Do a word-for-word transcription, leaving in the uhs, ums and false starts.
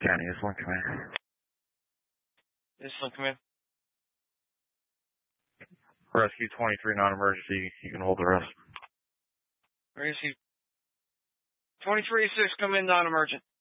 County, this one, come in. This one, come in. Rescue twenty-three, non-emergency. You can hold the rest. Rescue twenty-three six, come in, non-emergent.